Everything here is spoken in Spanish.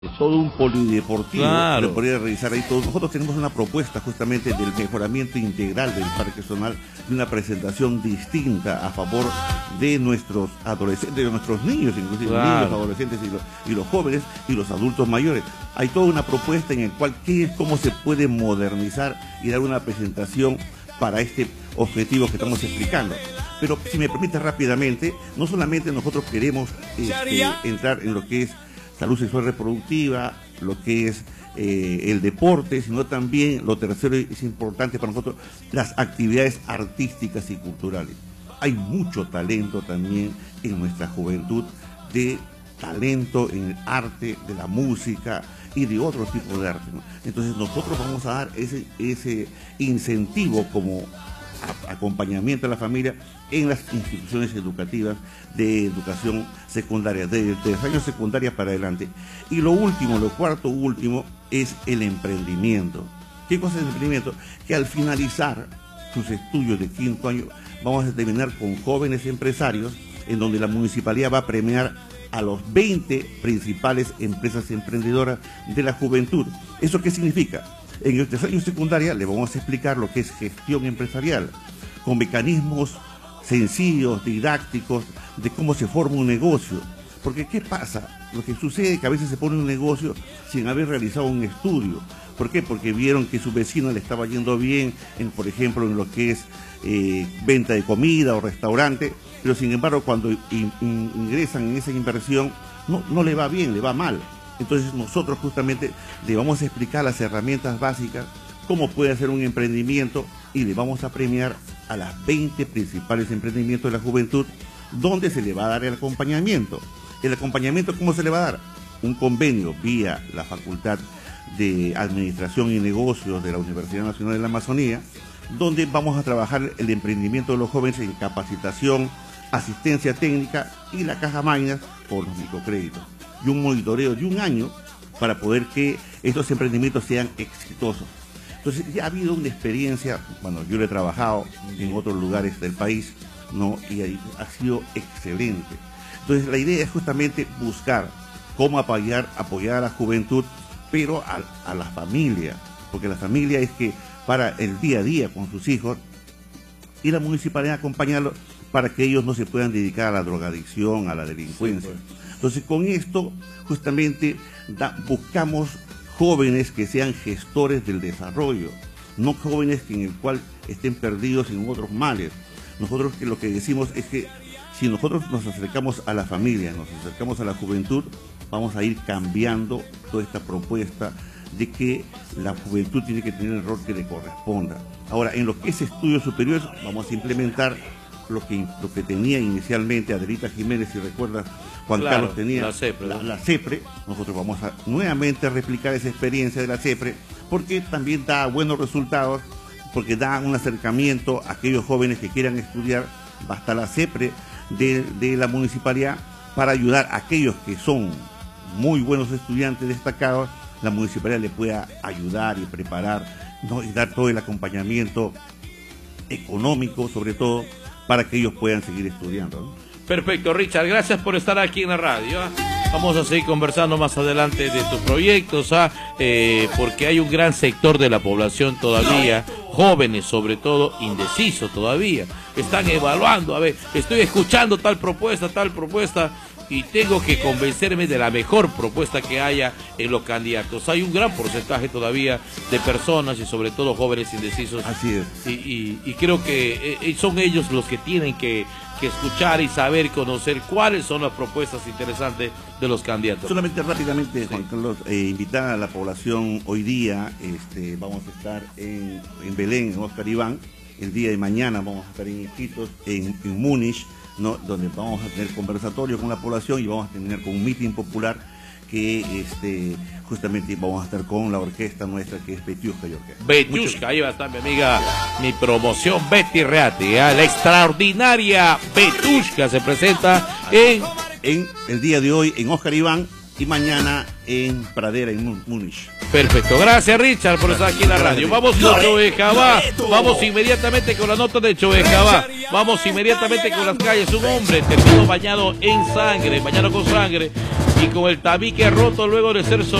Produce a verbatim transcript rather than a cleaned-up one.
todo un polideportivo, claro. se podría realizar ahí todo. Nosotros tenemos una propuesta justamente del mejoramiento integral del Parque Zonal, de una presentación distinta a favor de nuestros adolescentes, de nuestros niños, inclusive claro. niños, adolescentes y los, y los jóvenes y los adultos mayores. Hay toda una propuesta en la cual qué es, cómo se puede modernizar y dar una presentación para este objetivo que estamos explicando. Pero si me permite rápidamente, no solamente nosotros queremos este, entrar en lo que es salud sexual reproductiva, lo que es eh, el deporte, sino también, lo tercero es importante para nosotros, las actividades artísticas y culturales. Hay mucho talento también en nuestra juventud, de talento en el arte, de la música y de otro tipo de arte, ¿no? Entonces nosotros vamos a dar ese, ese incentivo como acompañamiento a la familia en las instituciones educativas de educación secundaria, de tercer año secundaria para adelante. Y lo último, lo cuarto último, es el emprendimiento. ¿Qué cosa es el emprendimiento? Que al finalizar sus estudios de quinto año, vamos a terminar con jóvenes empresarios, en donde la municipalidad va a premiar a los veinte principales empresas emprendedoras de la juventud. ¿Eso qué significa? En el tercer año secundaria le vamos a explicar lo que es gestión empresarial, con mecanismos sencillos, didácticos, de cómo se forma un negocio. Porque ¿qué pasa? Lo que sucede es que a veces se pone un negocio sin haber realizado un estudio. ¿Por qué? Porque vieron que su vecino le estaba yendo bien, en, por ejemplo, en lo que es eh, venta de comida o restaurante, pero sin embargo cuando in, in, ingresan en esa inversión no, no le va bien, le va mal. Entonces nosotros justamente le vamos a explicar las herramientas básicas, cómo puede hacer un emprendimiento, y le vamos a premiar a las veinte principales emprendimientos de la juventud, donde se le va a dar el acompañamiento. ¿El acompañamiento cómo se le va a dar? Un convenio vía la Facultad de Administración y Negocios de la Universidad Nacional de la Amazonía, donde vamos a trabajar el emprendimiento de los jóvenes en capacitación, asistencia técnica y la caja magna por los microcréditos. Y un monitoreo de un año para poder que estos emprendimientos sean exitosos. Entonces ya ha habido una experiencia, bueno, yo lo he trabajado en otros lugares del país, ¿no? Y ahí ha sido excelente. Entonces la idea es justamente buscar cómo apoyar, apoyar a la juventud, pero a, a la familia, porque la familia es que para el día a día con sus hijos, y la municipalidad acompañarlos para que ellos no se puedan dedicar a la drogadicción, a la delincuencia. Sí, pues. Entonces con esto justamente da, buscamos jóvenes que sean gestores del desarrollo, no jóvenes que en el cual estén perdidos en otros males. Nosotros que lo que decimos es que si nosotros nos acercamos a la familia, nos acercamos a la juventud, vamos a ir cambiando toda esta propuesta de que la juventud tiene que tener el rol que le corresponda. Ahora, en lo que es estudios superiores, vamos a implementar lo que, lo que tenía inicialmente Adelita Jiménez, si recuerdas, Juan claro, Carlos tenía la CEPRE, la, la CEPRE. Nosotros vamos a nuevamente replicar esa experiencia de la CEPRE, porque también da buenos resultados, porque da un acercamiento a aquellos jóvenes que quieran estudiar. Basta la CEPRE de, de la municipalidad para ayudar a aquellos que son muy buenos estudiantes destacados. La municipalidad le pueda ayudar y preparar, ¿no? Y dar todo el acompañamiento económico, sobre todo, para que ellos puedan seguir estudiando, ¿no? Perfecto, Richard, gracias por estar aquí en la radio, ¿eh? Vamos a seguir conversando más adelante de tus proyectos, ¿eh? Eh, porque hay un gran sector de la población todavía, jóvenes sobre todo, indecisos todavía, están evaluando, a ver, estoy escuchando tal propuesta, tal propuesta, y tengo que convencerme de la mejor propuesta que haya en los candidatos. Hay un gran porcentaje todavía de personas y sobre todo jóvenes indecisos. Así es. Y, y, y creo que eh, son ellos los que tienen que, que escuchar y saber y conocer cuáles son las propuestas interesantes de los candidatos. Solamente rápidamente, sí. Juan Carlos, eh, invitar a la población hoy día, este, vamos a estar en, en Belén, en Óscar Iván. El día de mañana vamos a estar en Iquitos, en, en Múnich, ¿no? Donde vamos a tener conversatorio con la población y vamos a tener con un meeting popular que este, justamente vamos a estar con la orquesta nuestra que es Betiushka y Orquesta. Betiushka, ahí va a estar mi amiga, mi promoción Betty Reati, ¿eh? La extraordinaria Betiushka se presenta en... en el día de hoy en Óscar Iván y mañana en Pradera, en Múnich. Perfecto, gracias Richard por estar aquí en la radio. Vamos con Chovejabá, vamos inmediatamente con la nota de Chovejabá, vamos inmediatamente con las calles. Un hombre terminó bañado en sangre, bañado con sangre, y con el tabique roto luego de ser